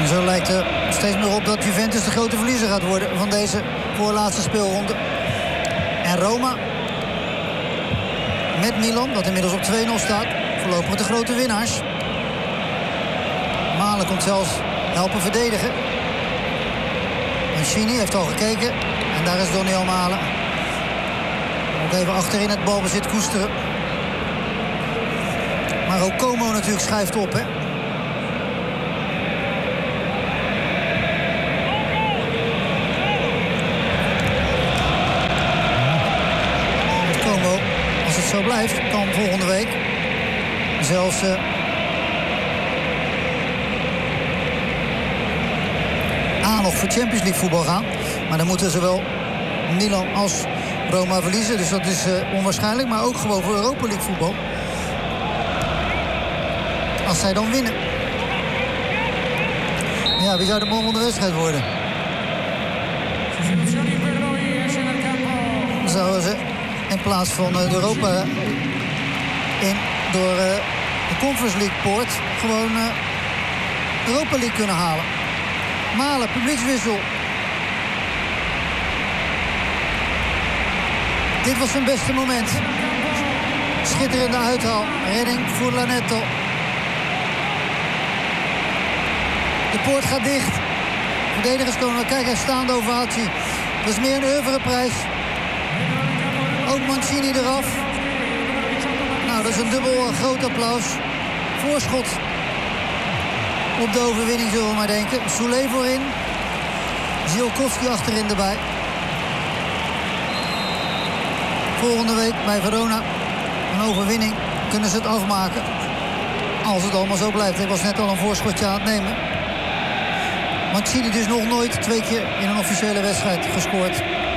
Zo lijkt er steeds meer op dat Juventus de grote verliezer gaat worden van deze voorlaatste speelronde. En Roma met Milan, dat inmiddels op 2-0 staat, voorlopig de grote winnaars. Malen komt zelfs helpen verdedigen. Mancini heeft al gekeken. En daar is Doniel Malen. Ook even achterin het balbezit koesteren. Maar ook Como natuurlijk schuift op, hè. Como, als het zo blijft, kan volgende week zelfs nog voor Champions League voetbal gaan. Maar dan moeten zowel Milan als Roma verliezen. Dus dat is onwaarschijnlijk. Maar ook gewoon voor Europa League voetbal. Als zij dan winnen. Ja, wie zou de man van de wedstrijd worden? Dan zouden ze in plaats van de Europa door de Conference League poort gewoon Europa League kunnen halen. Malen, publiekswissel. Dit was zijn beste moment. Schitterende uithaal. Redding voor Lanetto. De poort gaat dicht. Verdedigers komen. Kijk, een staande ovatie. Dat is meer een oeuvreprijs. Ook Mancini eraf. Nou, dat is een dubbel groot applaus. Voorschot op de overwinning, zullen we maar denken. Soulé voorin. Zielkowski achterin erbij. Volgende week bij Verona een overwinning. Kunnen ze het afmaken. Als het allemaal zo blijft. Hij was net al een voorschotje aan het nemen. Mancini dus nog nooit 2 keer in een officiële wedstrijd gescoord.